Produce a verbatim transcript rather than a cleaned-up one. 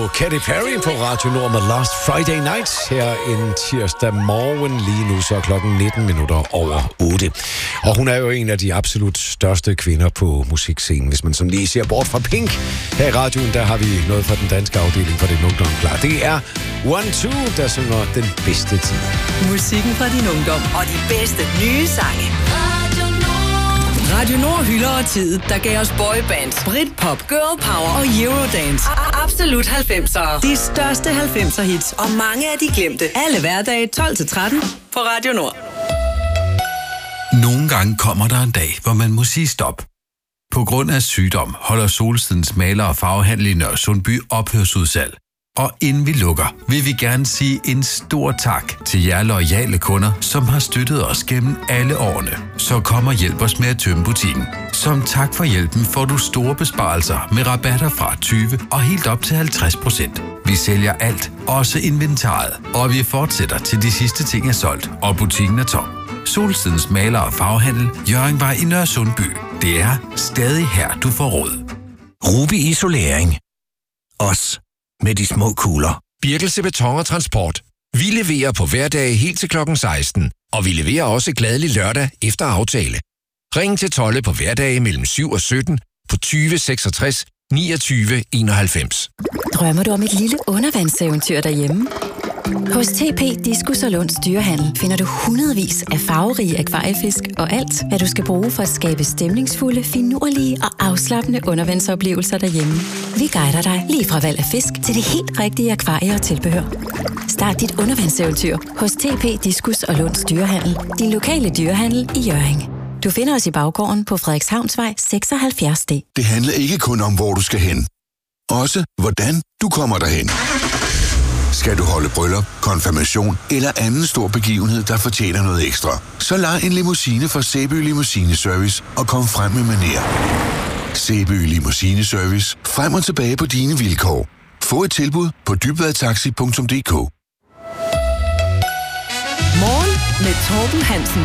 Katy Perry på Radio Nord med Last Friday Night her en tirsdag morgen. Lige nu så er klokken nitten minutter over otte. Og hun er jo en af de absolut største kvinder på musikscenen, hvis man sådan lige ser bort fra Pink. Her i radioen, der har vi noget fra den danske afdeling for den ungdom klar. Det er One Two, der synger den bedste tid. Musikken fra din ungdom og de bedste nye sange. Radio Nord hylder tid, der gav os boybands, Britpop, girl power og Eurodance. Absolut halvfemsere. De største halvfemser hits og mange af de glemte. Alle hverdage tolv til tretten på Radio Nord. Nogle gange kommer der en dag, hvor man må sige stop. På grund af sygdom holder Solstedens maler- og farvehandel i Nørresundby ophørsudsalg. Og inden vi lukker, vil vi gerne sige en stor tak til jer loyale kunder, som har støttet os gennem alle årene. Så kom og hjælp os med at tømme butikken. Som tak for hjælpen får du store besparelser med rabatter fra tyve og helt op til halvtreds procent. Vi sælger alt, også inventaret, og vi fortsætter til de sidste ting er solgt, og butikken er tom. Solstedens maler- og farvehandel, Hjørringvej i Nørresundby. Det er stadig her, du får råd. Ruby Isolering. Os. Med de små kugler. Birkelse Beton og Transport. Vi leverer på hverdage helt til klokken seksten, og vi leverer også gladelig lørdag efter aftale. Ring til Tolle på hverdage mellem syv og sytten på tyve seksogtres niogtyve enoghalvfems. Drømmer du om et lille undervandseventyr derhjemme? Hos T P Diskus og Lunds Dyrehandel finder du hundredvis af farverige akvariefisk og alt, hvad du skal bruge for at skabe stemningsfulde, finurlige og afslappende undervandsoplevelser derhjemme. Vi guider dig lige fra valg af fisk til det helt rigtige akvarie og tilbehør. Start dit undervandseventyr hos T P Diskus og Lunds Dyrehandel, din lokale dyrehandel i Hjørring. Du finder os i baggården på Frederikshavnsvej seksoghalvfjerds D. Det handler ikke kun om, hvor du skal hen. Også hvordan du kommer derhen. Skal du holde bryllup, konfirmation eller anden stor begivenhed, der fortjener noget ekstra, så lej en limousine fra Sæby Limousine Service og kom frem med manér. Sæby Limousine Service. Frem og tilbage på dine vilkår. Få et tilbud på dybvadtaxi punktum d k. Morgen med Torben Hansen.